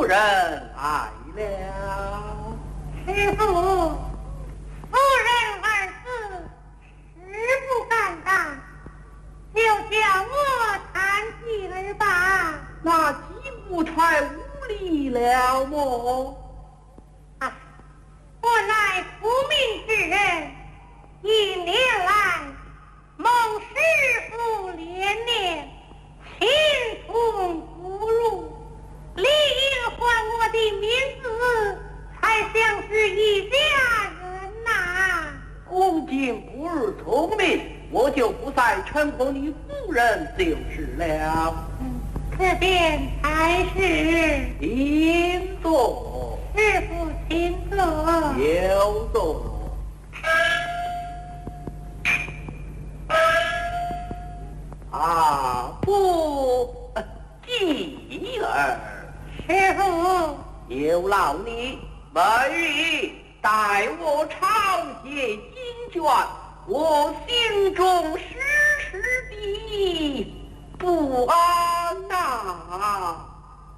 人来了。 师父，夫人二字实不敢当，就叫我谈戏儿吧。 那岂不太无礼了么？ 啊，我乃苦命之人，一年来蒙师父连连，亲从不入，理应还我的面子，才像是一家人呐。 恭敬不日聪明，我就不再称呼你夫人就是了。 这便才是。 请坐。 师父请坐。 有座。不继儿。 师父， 有劳你每日带我抄写经卷，我心中时时的不安。